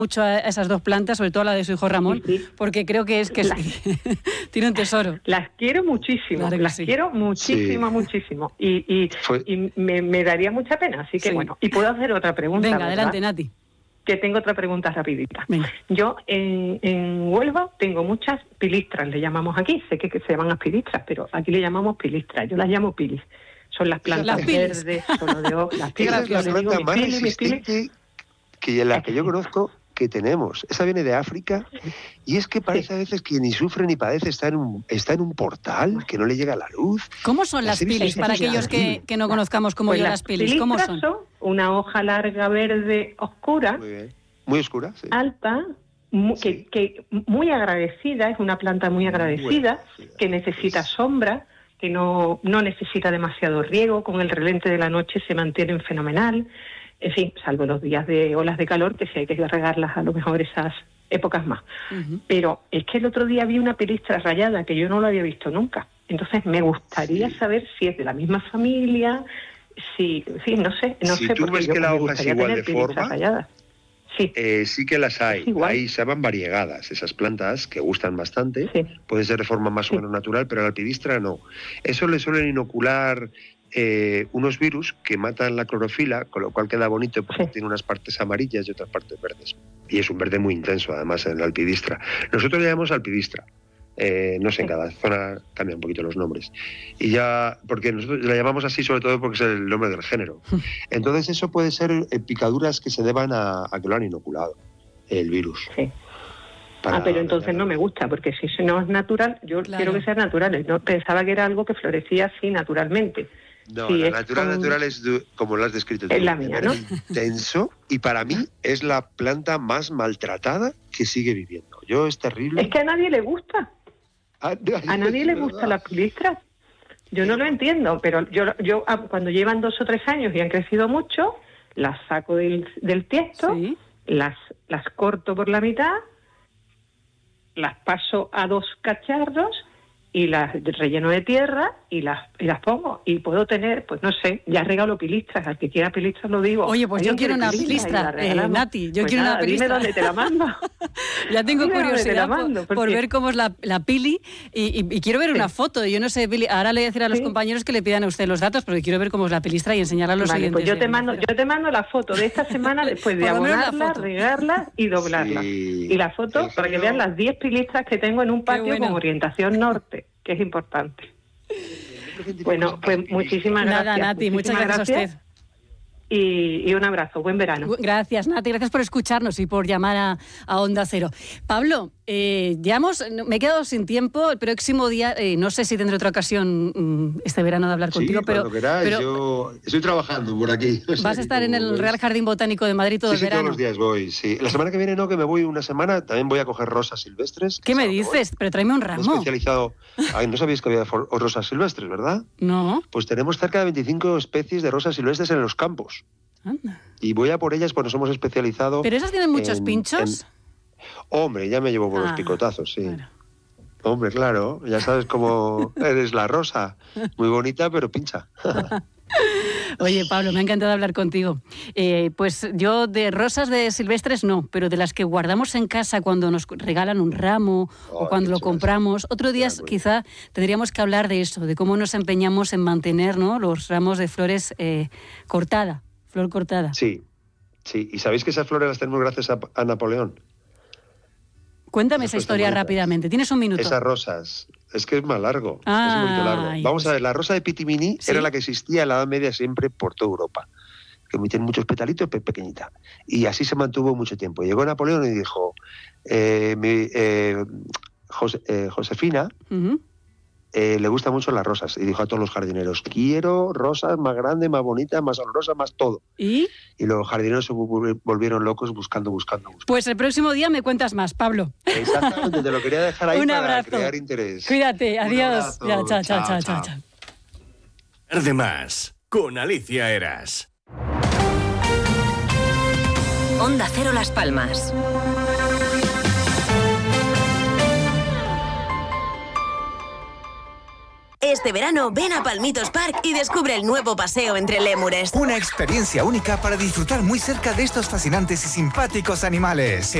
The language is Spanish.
mucho a esas dos plantas, sobre todo a la de su hijo Ramón, porque creo que tiene un tesoro. Las quiero muchísimo, quiero muchísimo, muchísimo. Y me daría mucha pena, así que bueno. Y puedo hacer otra pregunta. Venga, ¿verdad? adelante, Nati. Que tengo otra pregunta rapidita. Venga. Yo en Huelva tengo muchas pilistras, le llamamos aquí. Sé que se llaman pilistras, pero aquí le llamamos pilistras. Yo las llamo pilis. Son las plantas verdes, solo de hojas. Las pilis, es la planta más resistente que la que yo conozco que tenemos. Esa viene de África y es que parece a veces que ni sufre ni padece, está en un portal, que no le llega la luz. ¿Cómo son las pilis? Para aquellos que no conozcamos cómo yo las pilis, ¿cómo son? Una hoja larga verde oscura, muy oscura, alta, que muy agradecida, es una planta muy agradecida, que necesita sombra, que no necesita demasiado riego, con el relente de la noche se mantienen fenomenal. En fin, salvo los días de olas de calor, que sí hay que regarlas a lo mejor esas épocas más. Pero es que el otro día vi una pilistra rayada que yo no lo había visto nunca. Entonces me gustaría saber si es de la misma familia, no sé. Si tú ves que la hoja es igual de forma, sí que las hay. Ahí se llaman variegadas, esas plantas que gustan bastante. Pueden ser de forma más o menos natural, pero a la pilistra no. Eso le suelen inocular unos virus que matan la clorofila, con lo cual queda bonito porque tiene unas partes amarillas y otras partes verdes. Y es un verde muy intenso, además, en la alpidistra. Nosotros le llamamos alpidistra. No sé, en cada zona cambian un poquito los nombres. Y ya, porque nosotros la llamamos así sobre todo porque es el nombre del género. Entonces eso puede ser picaduras que se deban a que lo han inoculado, el virus. Pero entonces no me gusta, porque si no es natural, yo quiero que sea natural. No, pensaba que era algo que florecía así naturalmente. No, la natural es como lo has descrito tú. Es la mía, ¿no? Intenso, y para mí es la planta más maltratada que sigue viviendo. Es terrible. Es que a nadie le gusta. A nadie le gusta la pilistra. Yo no lo entiendo, pero yo cuando llevan 2 o 3 años y han crecido mucho, las saco del tiesto, las corto por la mitad, las paso a 2 cacharros y las relleno de tierra y las pongo. Y puedo tener, pues no sé, ya regalo pilistras. Al que quiera pilistras lo digo. Oye, pues yo quiero una pilistra, Nati. Yo quiero una pilistra. Dime dónde te la mando. Ya tengo curiosidad por ver cómo es la pili y quiero ver una foto. Yo no sé, Pili, ahora le voy a decir a los compañeros que le pidan a usted los datos, porque quiero ver cómo es la pilistra y enseñarla a los oyentes. Pues yo te mando la foto de esta semana después de abonarla, regarla y doblarla. Y la foto para que vean las 10 pilistras que tengo en un patio con orientación norte, que es importante. Bueno, pues muchísimas gracias. Nada, Nati, muchas gracias a usted. Y un abrazo, buen verano. Gracias, Nati, gracias por escucharnos y por llamar a Onda Cero. Pablo, me he quedado sin tiempo. El próximo día, no sé si tendré otra ocasión este verano de hablar contigo, pero yo estoy trabajando por aquí. Vas a estar en el Real Jardín Botánico de Madrid todo el verano. Sí, todos los días voy, sí. La semana que viene no, que me voy una semana, también voy a coger rosas silvestres. ¿Qué me dices? Pero tráeme un ramo. Especializado. No sabíais que había rosas silvestres, ¿verdad? No. Pues tenemos cerca de 25 especies de rosas silvestres en los campos. Anda. Y voy a por ellas porque nos hemos especializado. ¿Pero esas tienen muchos pinchos? Hombre, ya me llevo por los picotazos, sí. Claro. Hombre, claro, ya sabes cómo eres la rosa. Muy bonita, pero pincha. Oye, Pablo, me ha encantado hablar contigo. Pues yo de rosas de silvestres no, pero de las que guardamos en casa cuando nos regalan un ramo o cuando lo compramos. Otro día quizá tendríamos que hablar de eso, de cómo nos empeñamos en mantener, ¿no?, los ramos de flores flor cortada. Sí. ¿Y sabéis que esas flores las tenemos gracias a Napoleón? Cuéntame esa historia rápidamente. Tienes un minuto. Esas rosas. Es que es más largo. Es un poquito largo. Vamos a ver, la rosa de Pitimini era la que existía en la Edad Media siempre por toda Europa. Que tiene muchos petalitos, pequeñita. Y así se mantuvo mucho tiempo. Llegó Napoleón y dijo, Josefina le gustan mucho las rosas. Y dijo a todos los jardineros, quiero rosas más grandes, más bonitas, más olorosas, más todo. ¿Y los jardineros se volvieron locos buscando. Pues el próximo día me cuentas más, Pablo. Exactamente, te lo quería dejar ahí para crear interés. Cuídate, adiós. Chao. Tarde más, con Alicia Eras. Onda Cero Las Palmas. Este verano ven a Palmitos Park y descubre el nuevo paseo entre lémures. Una experiencia única para disfrutar muy cerca de estos fascinantes y simpáticos animales.